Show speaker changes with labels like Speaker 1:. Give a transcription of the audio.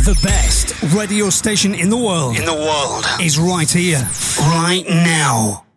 Speaker 1: The best radio station in the world. Is right here, right now.